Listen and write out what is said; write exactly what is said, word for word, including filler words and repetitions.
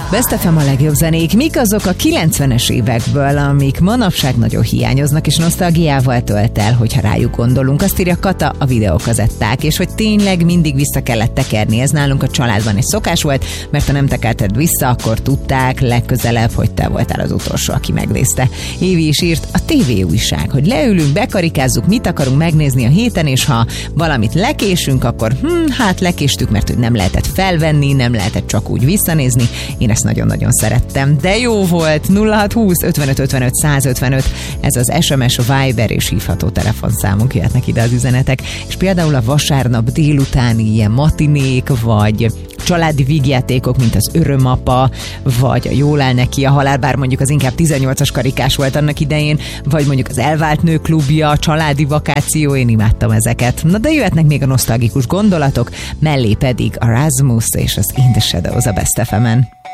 Best ef em a legjobb zenék. Mik azok a kilencvenes évekből, amik manapság nagyon hiányoznak, és nosztalgiával tölt el, hogyha rájuk gondolunk. Azt írja Kata, a videókazetták, és hogy tényleg mindig vissza kellett tekerni. Ez nálunk a családban egy szokás volt, mert ha nem tekerted vissza, akkor tudták legközelebb, hogy te voltál az utolsó, aki megnézte. Évi is írt, a tévéújság, hogy leülünk, bekarikázzuk, mit akarunk megnézni a héten, és ha valamit lekésünk, akkor hm, hát lekéstük, mert hogy nem lehetett felvenni, nem lehetett csak úgy visszanézni. Én ezt nagyon-nagyon szerettem. De jó volt. nulla hat húsz ötvenöt ötvenöt százötvenöt, ez az es em es, Viber és hívható telefonszámunk, jöhetnek ide az üzenetek. És például a vasárnap délutáni ilyen matinék, vagy családi vígjátékok, mint az Örömapa, vagy a Jól áll neki a halál, bár mondjuk az inkább tizennyolcas karikás volt annak idején, vagy mondjuk az Elvált nők klubja, a családi vakáció, én imádtam ezeket. Na de jöhetnek még a nosztalgikus gondolatok, mellé pedig a Rasmus és az In the Shadows a Best ef emen.